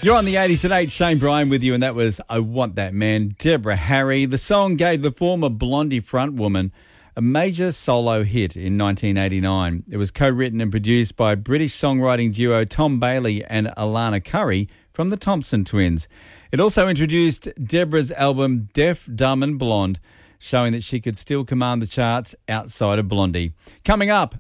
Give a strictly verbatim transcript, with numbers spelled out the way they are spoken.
You're on the eighties at eight, Shane Bryan with you, and that was I Want That Man, Deborah Harry. The song gave the former Blondie frontwoman a major solo hit in nineteen eighty-nine. It was co-written and produced by British songwriting duo Tom Bailey and Alana Curry from the Thompson Twins. It also introduced Deborah's album Deaf, Dumb and Blonde, showing that she could still command the charts outside of Blondie. Coming up,